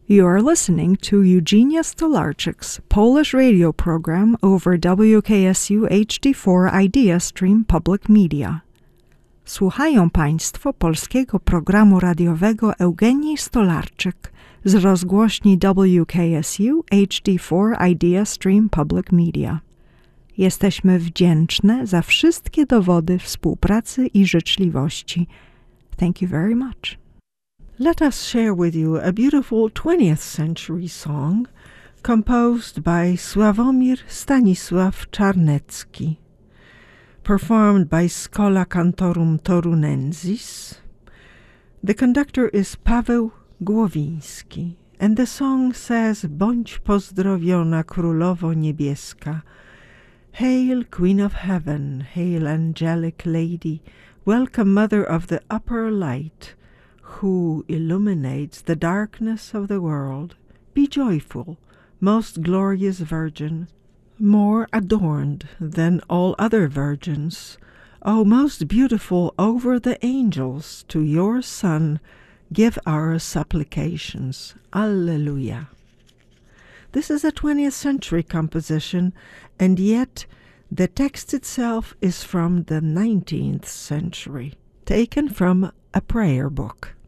You are listening to Eugenia Stolarczyk's Polish radio program over WKSU HD4 Idea Stream Public Media. Słuchają Państwo polskiego programu radiowego Eugenii Stolarczyk z rozgłośni WKSU HD4 Idea Stream Public Media. Jesteśmy wdzięczne za wszystkie dowody współpracy i życzliwości. Thank you very much. Let us share with you a beautiful 20th century song composed by Sławomir Stanisław Czarnecki, performed by Schola Cantorum Torunensis. The conductor is Paweł Głowiński, and the song says, Bądź pozdrowiona Królowo Niebieska. Hail, Queen of Heaven, hail, angelic Lady, welcome Mother of the upper light, who illuminates the darkness of the world. Be joyful, most glorious Virgin, more adorned than all other virgins. O most beautiful over the angels, to your Son give our supplications. Alleluia. This is a 20th century composition, and yet the text itself is from the 19th century, taken from a prayer book.